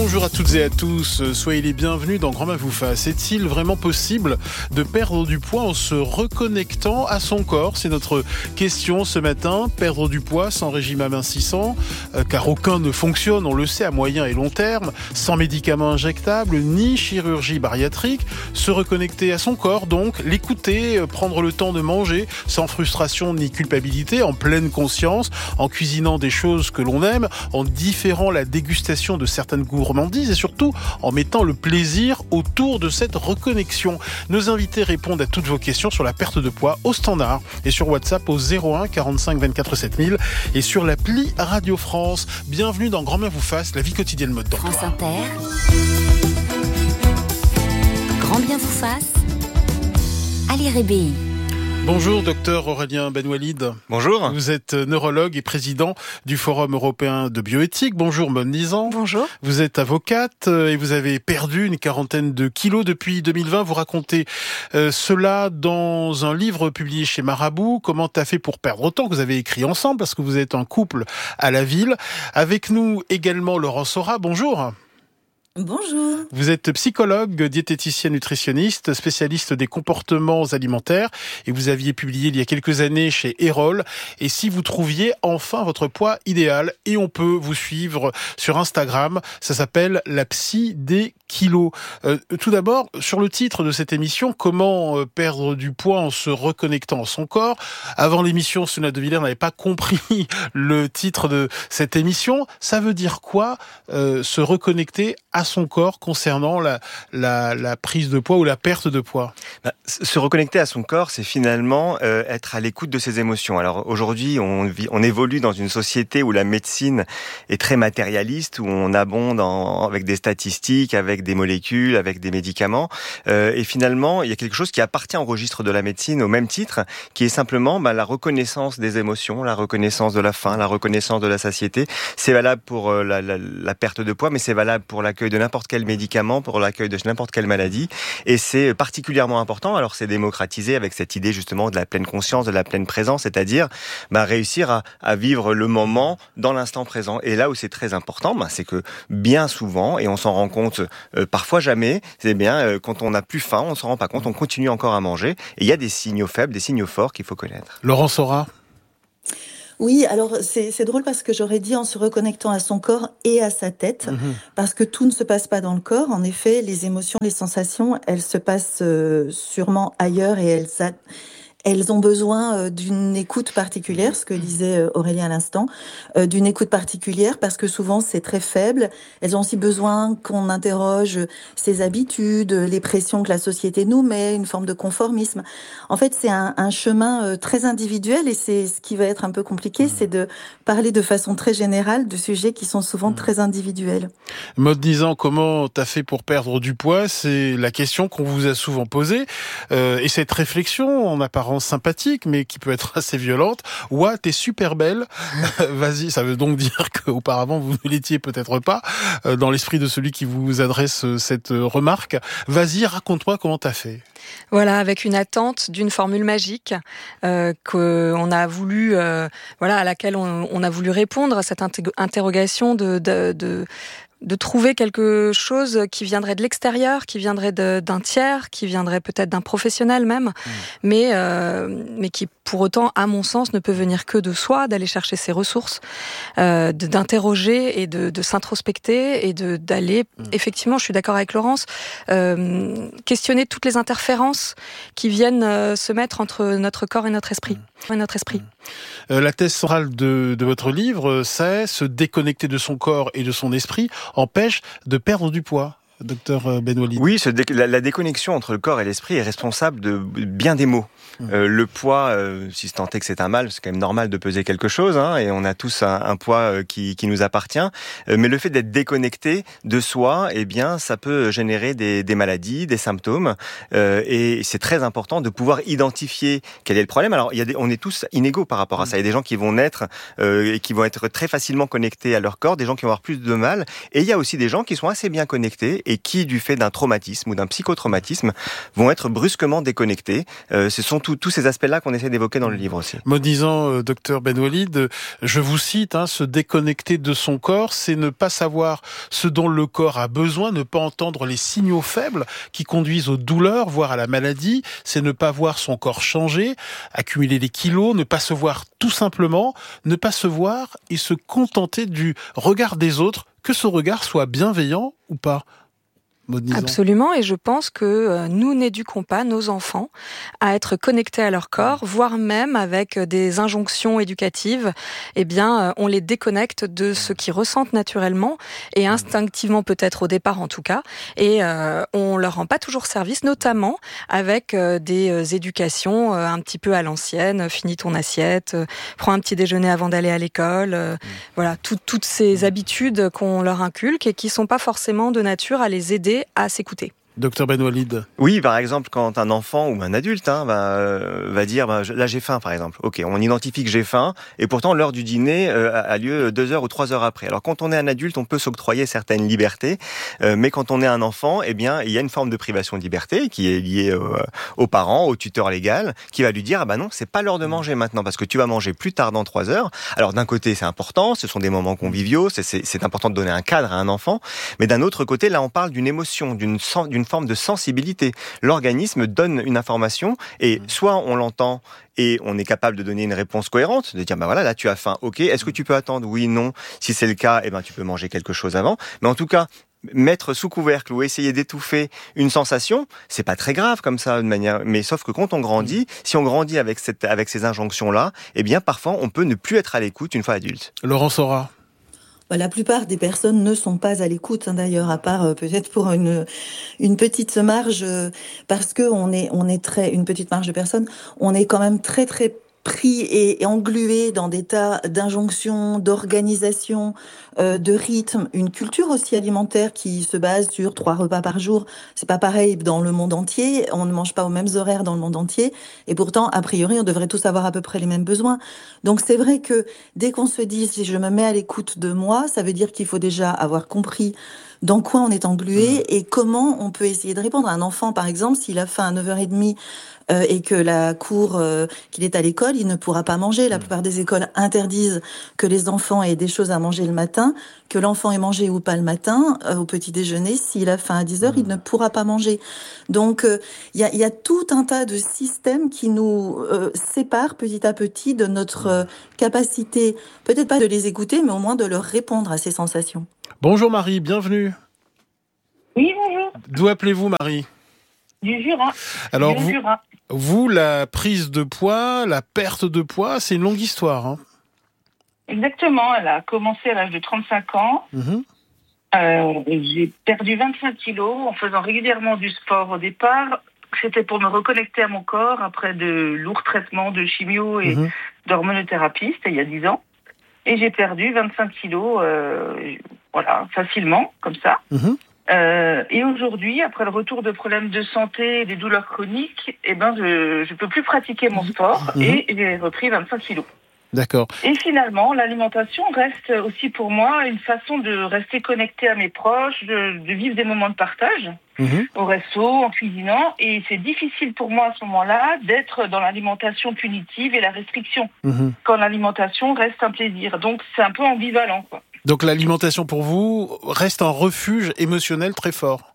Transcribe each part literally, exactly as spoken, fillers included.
Bonjour à toutes et à tous, soyez les bienvenus dans Grand Bain vous fasse. Est-il vraiment possible de perdre du poids en se reconnectant à son corps ? C'est notre question ce matin. Perdre du poids sans régime amincissant, euh, car aucun ne fonctionne, on le sait, à moyen et long terme, sans médicaments injectables, ni chirurgie bariatrique. Se reconnecter à son corps, donc, l'écouter, euh, prendre le temps de manger, sans frustration ni culpabilité, en pleine conscience, en cuisinant des choses que l'on aime, en différant la dégustation de certaines gourmandises et surtout en mettant le plaisir autour de cette reconnexion. Nos invités répondent à toutes vos questions sur la perte de poids au standard et sur WhatsApp au zéro un quarante-cinq vingt-quatre sept mille et sur l'appli Radio France. Bienvenue dans Grand Bien vous fasse, la vie quotidienne mode d'emploi. France Inter. Grand Bien vous fasse. Ali Rébéi. Bonjour, docteur Aurélien Benwalid. Bonjour. Vous êtes neurologue et président du Forum européen de bioéthique. Bonjour, Maud Nizan. Bonjour. Vous êtes avocate et vous avez perdu une quarantaine de kilos depuis deux mille vingt. Vous racontez euh, cela dans un livre publié chez Marabout. Comment t'as fait pour perdre autant, que vous avez écrit ensemble parce que vous êtes un couple à la ville. Avec nous également Laurent Sora. Bonjour. Bonjour. Vous êtes psychologue, diététicienne nutritionniste, spécialiste des comportements alimentaires et vous aviez publié il y a quelques années chez Erol. Et si vous trouviez enfin votre poids idéal, et on peut vous suivre sur Instagram, ça s'appelle la psy des kilos. Euh, tout d'abord, sur le titre de cette émission, comment euh, perdre du poids en se reconnectant à son corps. Avant l'émission, Sonia De Villers n'avait pas compris le titre de cette émission. Ça veut dire quoi, euh, se reconnecter à son corps concernant la, la, la prise de poids ou la perte de poids? Bah, se reconnecter à son corps, c'est finalement euh, être à l'écoute de ses émotions. Alors aujourd'hui, on, vit, on évolue dans une société où la médecine est très matérialiste, où on abonde en, avec des statistiques, avec des molécules, avec des médicaments. Euh, et finalement, il y a quelque chose qui appartient au registre de la médecine au même titre, qui est simplement bah, la reconnaissance des émotions, la reconnaissance de la faim, la reconnaissance de la satiété. C'est valable pour euh, la, la, la perte de poids, mais c'est valable pour l'accueil de n'importe quel médicament, pour l'accueil de n'importe quelle maladie. Et c'est particulièrement important. Alors c'est démocratisé avec cette idée justement de la pleine conscience, de la pleine présence, c'est-à-dire bah, réussir à, à vivre le moment dans l'instant présent. Et là où c'est très important, bah, c'est que bien souvent, et on s'en rend compte euh, parfois jamais, c'est bien euh, quand on n'a plus faim, on s'en rend pas compte, on continue encore à manger. Et il y a des signaux faibles, des signaux forts qu'il faut connaître. Laurent Sora. Oui, alors c'est, c'est drôle parce que j'aurais dit en se reconnectant à son corps et à sa tête, mmh. parce que tout ne se passe pas dans le corps. En effet, les émotions, les sensations, elles se passent euh, sûrement ailleurs et elles, a, elles ont besoin euh, d'une écoute particulière, ce que disait euh, Aurélien à l'instant, euh, d'une écoute particulière parce que souvent c'est très faible. Elles ont aussi besoin qu'on interroge ses habitudes, les pressions que la société nous met, une forme de conformisme. En fait, c'est un, un chemin euh, très individuel et c'est ce qui va être un peu compliqué, mmh. c'est de parler de façon très générale de sujets qui sont souvent mmh. très individuels. Maud Nizan, comment t'as fait pour perdre du poids ? C'est la question qu'on vous a souvent posée. Euh, et cette réflexion, en apparence sympathique, mais qui peut être assez violente. Ouah, t'es super belle. Vas-y, ça veut donc dire qu'auparavant, vous ne l'étiez peut-être pas, euh, dans l'esprit de celui qui vous adresse euh, cette remarque. Vas-y, raconte-moi comment t'as fait. Voilà, avec une attente d'une formule magique euh, qu'on a voulu, euh, voilà, à laquelle on, on a voulu répondre à cette inté- interrogation de, de, de de trouver quelque chose qui viendrait de l'extérieur, qui viendrait de, d'un tiers, qui viendrait peut-être d'un professionnel même, mmh. mais euh, mais qui pour autant, à mon sens, ne peut venir que de soi, d'aller chercher ses ressources, euh, de, d'interroger et de, de s'introspecter et de d'aller. Mmh. Effectivement, je suis d'accord avec Laurence, euh, questionner toutes les interférences qui viennent euh, se mettre entre notre corps et notre esprit. Mmh. Et notre esprit. Mmh. Euh, la thèse centrale de, de votre livre, c'est se déconnecter de son corps et de son esprit empêche de perdre du poids. Docteur Benwalid. Oui, ce dé- la, la déconnexion entre le corps et l'esprit est responsable de bien des maux. Mmh. Euh, le poids, euh, si c'est tant est que c'est un mal, c'est quand même normal de peser quelque chose, hein, et on a tous un, un poids euh, qui, qui nous appartient. Euh, mais le fait d'être déconnecté de soi, eh bien, ça peut générer des, des maladies, des symptômes, euh, et c'est très important de pouvoir identifier quel est le problème. Alors, il y a des, on est tous inégaux par rapport à ça. Il y a des gens qui vont naître euh, et qui vont être très facilement connectés à leur corps, des gens qui vont avoir plus de mal, et il y a aussi des gens qui sont assez bien connectés et qui, du fait d'un traumatisme ou d'un psychotraumatisme, vont être brusquement déconnectés. Euh, ce sont tout, tous ces aspects-là qu'on essaie d'évoquer dans le livre aussi. Me disant, euh, docteur Ben Walid, je vous cite, hein, se déconnecter de son corps, c'est ne pas savoir ce dont le corps a besoin, ne pas entendre les signaux faibles qui conduisent aux douleurs, voire à la maladie, c'est ne pas voir son corps changer, accumuler des kilos, ne pas se voir tout simplement, ne pas se voir et se contenter du regard des autres, que ce regard soit bienveillant ou pas. Absolument, et je pense que euh, nous n'éduquons pas nos enfants à être connectés à leur corps, voire même avec des injonctions éducatives, eh bien, euh, on les déconnecte de ce qu'ils ressentent naturellement et instinctivement peut-être au départ en tout cas, et euh, on leur rend pas toujours service, notamment avec euh, des euh, éducations euh, un petit peu à l'ancienne, finis ton assiette, euh, prends un petit déjeuner avant d'aller à l'école, euh, mmh. voilà, tout, toutes ces habitudes qu'on leur inculque et qui sont pas forcément de nature à les aider à s'écouter. Docteur Ben Walid. Oui, par exemple, quand un enfant ou un adulte hein, va, euh, va dire bah, là j'ai faim, par exemple. Ok, on identifie que j'ai faim, et pourtant l'heure du dîner euh, a lieu deux heures ou trois heures après. Alors quand on est un adulte, on peut s'octroyer certaines libertés, euh, mais quand on est un enfant, eh bien il y a une forme de privation de liberté qui est liée euh, aux parents, au tuteur légal, qui va lui dire ah bah non, c'est pas l'heure de manger maintenant parce que tu vas manger plus tard dans trois heures. Alors d'un côté c'est important, ce sont des moments conviviaux, c'est, c'est, c'est important de donner un cadre à un enfant, mais d'un autre côté là on parle d'une émotion, d'une, d'une forme de sensibilité. L'organisme donne une information et soit on l'entend et on est capable de donner une réponse cohérente, de dire bah voilà là tu as faim, ok, est-ce que tu peux attendre, oui, non, si c'est le cas, eh ben tu peux manger quelque chose avant, mais en tout cas mettre sous couvercle ou essayer d'étouffer une sensation, c'est pas très grave comme ça de manière, mais sauf que quand on grandit, si on grandit avec cette avec ces injonctions là, eh bien parfois on peut ne plus être à l'écoute une fois adulte. Laurent Sora. La plupart des personnes ne sont pas à l'écoute, hein, d'ailleurs, à part euh, peut-être pour une une petite marge, euh, parce que on est on est très une petite marge de personnes, on est quand même très très pris et, et englué dans des tas d'injonctions, d'organisation, euh, de rythme, une culture aussi alimentaire qui se base sur trois repas par jour. C'est pas pareil dans le monde entier, on ne mange pas aux mêmes horaires dans le monde entier, et pourtant, a priori, on devrait tous avoir à peu près les mêmes besoins. Donc c'est vrai que dès qu'on se dit, si je me mets à l'écoute de moi, ça veut dire qu'il faut déjà avoir compris dans quoi on est englué mmh. et comment on peut essayer de répondre. Un enfant, par exemple, s'il a faim à neuf heures trente euh, et que la cour, euh, qu'il est à l'école, il ne pourra pas manger. La mmh. plupart des écoles interdisent que les enfants aient des choses à manger le matin, que l'enfant ait mangé ou pas le matin, euh, au petit déjeuner. S'il a faim à dix heures, mmh. il ne pourra pas manger. Donc, il euh, y, a, y a tout un tas de systèmes qui nous euh, séparent petit à petit de notre euh, capacité, peut-être pas de les écouter, mais au moins de leur répondre à ces sensations. Bonjour Marie, bienvenue. Oui, bonjour. D'où appelez-vous Marie ? Du Jura. Alors du vous, Jura. vous, la prise de poids, la perte de poids, c'est une longue histoire. Hein. Exactement, elle a commencé à l'âge de trente-cinq ans. Mmh. Euh, j'ai perdu vingt-cinq kilos en faisant régulièrement du sport au départ. C'était pour me reconnecter à mon corps après de lourds traitements de chimio et mmh. d'hormonothérapie, c'était il y a dix ans. Et j'ai perdu vingt-cinq kilos, euh, voilà, facilement, comme ça. Mmh. Euh, et aujourd'hui, après le retour de problèmes de santé et des douleurs chroniques, eh ben, je ne peux plus pratiquer mon sport mmh. et j'ai repris vingt-cinq kilos. D'accord. Et finalement, l'alimentation reste aussi pour moi une façon de rester connecté à mes proches, de, de vivre des moments de partage mmh. au resto, en cuisinant. Et c'est difficile pour moi à ce moment-là d'être dans l'alimentation punitive et la restriction, mmh. quand l'alimentation reste un plaisir. Donc c'est un peu ambivalent, quoi. Donc l'alimentation pour vous reste un refuge émotionnel très fort.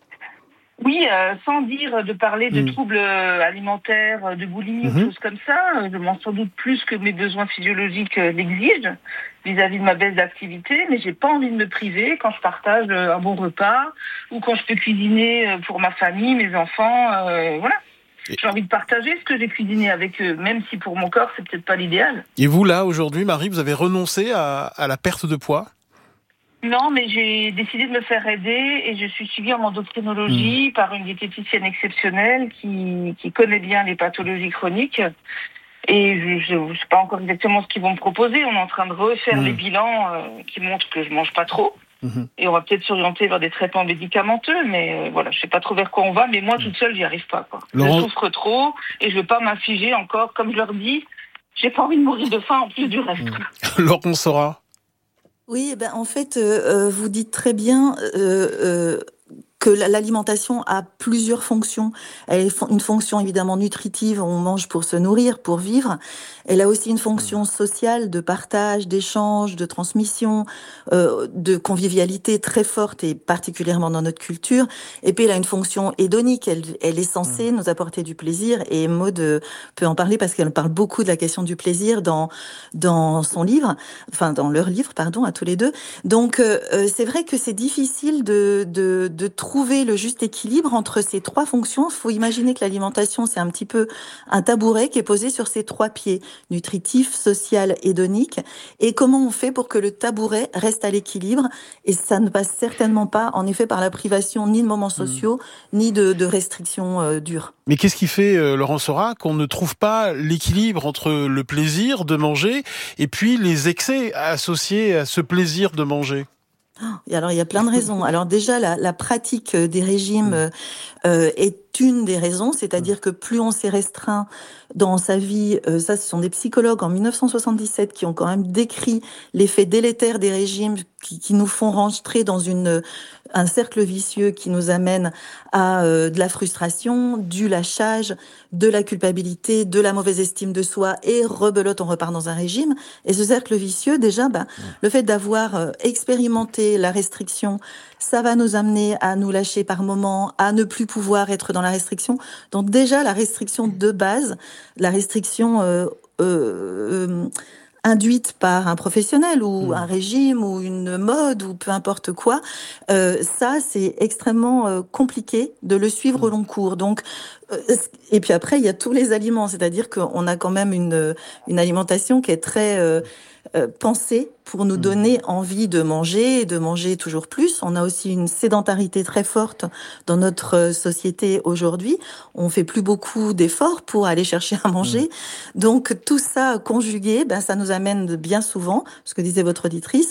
Oui, euh, sans dire de parler de mmh. troubles alimentaires, de boulimie, mmh. choses comme ça. Je mange sans doute plus que mes besoins physiologiques l'exigent vis-à-vis de ma baisse d'activité, mais j'ai pas envie de me priver quand je partage un bon repas ou quand je peux cuisiner pour ma famille, mes enfants, euh, voilà. Et... J'ai envie de partager ce que j'ai cuisiné avec eux, même si pour mon corps, c'est peut-être pas l'idéal. Et vous, là, aujourd'hui, Marie, vous avez renoncé à, à la perte de poids ? Non, mais j'ai décidé de me faire aider et je suis suivie en endocrinologie mmh. par une diététicienne exceptionnelle qui, qui connaît bien les pathologies chroniques. Et je ne sais pas encore exactement ce qu'ils vont me proposer. On est en train de refaire mmh. les bilans euh, qui montrent que je mange pas trop. Mmh. Et on va peut-être s'orienter vers des traitements médicamenteux, mais euh, voilà, je sais pas trop vers quoi on va. Mais moi, toute seule, j'y arrive pas, quoi. Laurent... Je souffre trop et je veux pas m'infliger encore, comme je leur dis, j'ai pas envie de mourir de faim en plus du reste. Mmh. Laurent Sora. Oui, ben en fait, euh, vous dites très bien. Euh, euh, que l'alimentation a plusieurs fonctions. Elle a une fonction évidemment nutritive, on mange pour se nourrir, pour vivre. Elle a aussi une fonction sociale de partage, d'échange, de transmission, euh, de convivialité très forte et particulièrement dans notre culture. Et puis elle a une fonction hédonique, elle, elle est censée nous apporter du plaisir, et Maud peut en parler parce qu'elle parle beaucoup de la question du plaisir dans dans son livre, enfin dans leur livre, pardon, à tous les deux. Donc euh, c'est vrai que c'est difficile de, de de trouver le juste équilibre entre ces trois fonctions. Il faut imaginer que l'alimentation, c'est un petit peu un tabouret qui est posé sur ces trois pieds, nutritif, social, hédonique. Et comment on fait pour que le tabouret reste à l'équilibre? Et ça ne passe certainement pas, en effet, par la privation ni de moments sociaux, mmh. ni de, de restrictions euh, dures. Mais qu'est-ce qui fait, euh, Laurent Seurat, qu'on ne trouve pas l'équilibre entre le plaisir de manger et puis les excès associés à ce plaisir de manger? Et alors, il y a plein de raisons. Alors déjà, la, la pratique des régimes euh, est une des raisons, c'est-à-dire que plus on s'est restreint dans sa vie, euh, ça ce sont des psychologues en dix-neuf cent soixante-dix-sept qui ont quand même décrit l'effet délétère des régimes qui, qui nous font rentrer dans une un cercle vicieux qui nous amène à euh, de la frustration, du lâchage, de la culpabilité, de la mauvaise estime de soi, et rebelote, on repart dans un régime. Et ce cercle vicieux, déjà, ben, mmh. le fait d'avoir euh, expérimenté la restriction, ça va nous amener à nous lâcher par moments, à ne plus pouvoir être dans la restriction. Donc déjà, la restriction de base, la restriction euh, euh, euh, induite par un professionnel ou mmh. un régime ou une mode ou peu importe quoi, euh, ça c'est extrêmement euh, compliqué de le suivre mmh. au long cours. Donc euh, et puis après il y a tous les aliments, c'est-à-dire qu'on a quand même une une alimentation qui est très euh, euh, pensée pour nous donner envie de manger et de manger toujours plus. On a aussi une sédentarité très forte dans notre société aujourd'hui. On fait plus beaucoup d'efforts pour aller chercher à manger. Mmh. Donc tout ça conjugué, ben ça nous amène bien souvent, ce que disait votre auditrice,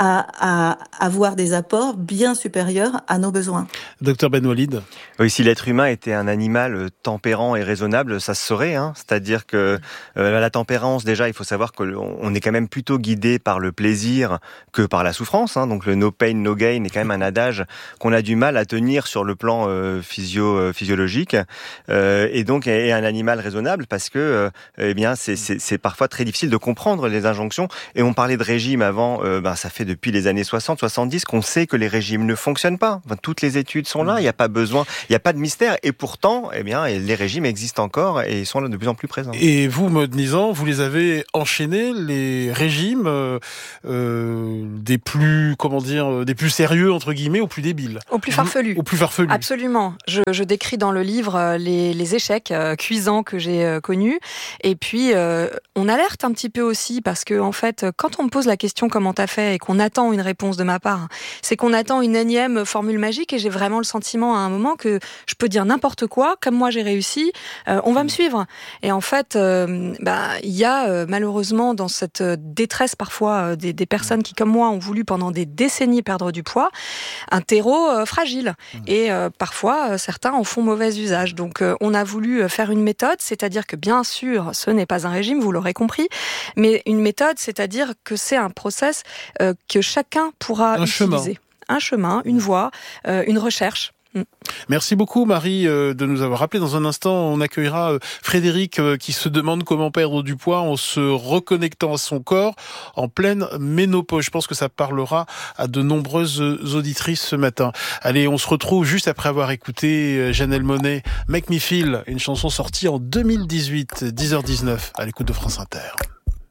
à, à avoir des apports bien supérieurs à nos besoins. Docteur Ben Walid. Oui, si l'être humain était un animal tempérant et raisonnable, ça se saurait. Hein. C'est-à-dire que euh, la tempérance, déjà, il faut savoir qu'on est quand même plutôt guidé par le plaisir que par la souffrance. Hein. Donc le no pain, no gain est quand même un adage qu'on a du mal à tenir sur le plan euh, physio, euh, physiologique. Euh, et donc est un animal raisonnable parce que euh, eh bien c'est, c'est, c'est parfois très difficile de comprendre les injonctions. Et on parlait de régime avant, euh, ben, ça fait depuis les années soixante soixante-dix qu'on sait que les régimes ne fonctionnent pas. Enfin, toutes les études sont là, il n'y a pas besoin, il n'y a pas de mystère. Et pourtant, eh bien, les régimes existent encore et ils sont là de plus en plus présents. Et vous, Maud Nizan, vous les avez enchaînés, les régimes euh, euh, des plus, comment dire, des plus sérieux, entre guillemets, aux plus débiles. Au plus farfelus. Au plus farfelus. Absolument. Je, je décris dans le livre les, les échecs euh, cuisants que j'ai euh, connus. Et puis, euh, on alerte un petit peu aussi parce que, en fait, quand on me pose la question comment t'as fait et qu'on attend une réponse de ma part, c'est qu'on attend une énième formule magique et j'ai vraiment le sentiment à un moment que je peux dire n'importe quoi, comme moi j'ai réussi, euh, on va me suivre. Et en fait, euh, bah, il y a euh, malheureusement dans cette détresse parfois euh, des, des personnes qui, comme moi, ont voulu pendant des décennies perdre du poids, un terreau euh, fragile. Et euh, parfois, euh, certains en font mauvais usage. Donc, euh, on a voulu faire une méthode, c'est-à-dire que bien sûr, ce n'est pas un régime, vous l'aurez compris, mais une méthode, c'est-à-dire que c'est un process euh, que chacun pourra un utiliser. Chemin. Un chemin, une voie, euh, une recherche. Merci beaucoup Marie de nous avoir rappelé. Dans un instant, on accueillera Frédéric qui se demande comment perdre du poids en se reconnectant à son corps en pleine ménopause. Je pense que ça parlera à de nombreuses auditrices ce matin. Allez, on se retrouve juste après avoir écouté Janelle Monáe, Make Me Feel, une chanson sortie en deux mille dix-huit, dix heures dix-neuf, à l'écoute de France Inter.